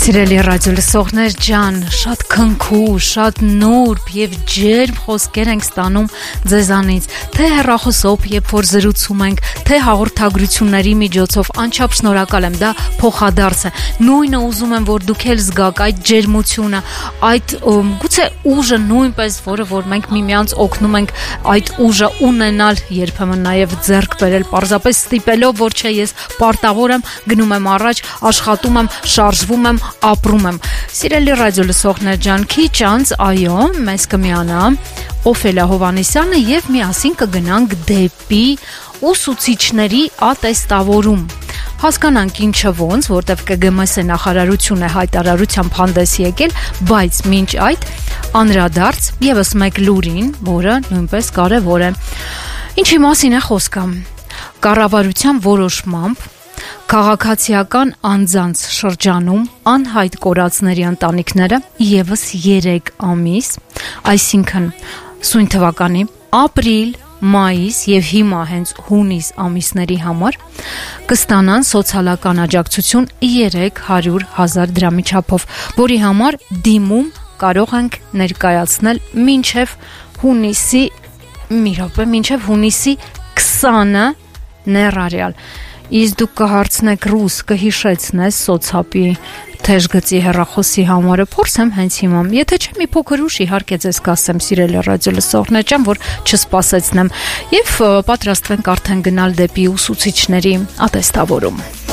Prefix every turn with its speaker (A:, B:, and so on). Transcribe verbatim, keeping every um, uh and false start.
A: Սիրելի ռադիո լսողներ ջան, շատ քնքուշ, շատ նուրբ եւ ջերմ խոսքեր ենք ստանում ձեզանից, թե հեռախոսով, երբ որ զրուցում ենք, թե հաղորդագրությունների միջոցով, անչափ շնորհակալ եմ, դա փոխադարձ է։ Նույնը ուզում եմ, որ դուք էլ զգաք այդ ջերմությունը, այդ գուցե ուժը նույնպես, որը որ մենք միմյանց օգնում ենք այդ ուժը ունենալ, երբեմն նաեւ ձեռք բերել, պարզապես ստիպելով, որ չէ, ես պարտավոր եմ, գնում եմ առաջ, աշխատում եմ, շարժվում եմ, ապրում եմ։ Սիրելի ռադիո լսողներ ջան, քիչ անց, այո, մեզ կմիանա Օֆելիա Հովհաննիսյանը եւ միասին կգնանք դեպի ուսուցիչների ատեստավորում։ Հասկանանք ինչը ոնց, որտեվ Կը Գ Մ Ս նախարարությունը հայտարարությամբ հանդես եկել, բայց մինչ այդ անդրադարձ եւս մեկ լուրին, որը նույնպես կարեւոր է։ Ինչի մասին է խոսքը։ Կառավարության որոշմամբ քաղաքացիական անձանց շրջանում անհայտ կորածների ընտանիքները եւս երեք ամիս, այսինքն սույն թվականի ապրիլ, մայիս եւ հիմա հենց հունիս ամիսների համար կստանան սոցիալական աջակցություն երեք հարյուր հազար դրամի չափով, որի համար դիմում կարող ենք ներկայացնել մինչեւ հունիսի մի րոպե, մինչեւ հունիսի քսանը ներառյալ։ Իսկ դուք կհարցնեք ռուս, կհիշեցնես սոցապի թեժգծի հեռախոսի համարը, փորձեմ հենց հիմա։ Եթե չէ, մի փոքր ուշ իհարկե ձեզ կասեմ, սիրելի ռադիո լսողներ ջան, որ չսպասեցնեմ, եւ պատրաստվենք արդեն գնալ դեպի ուսուցիչների ատեստավորում։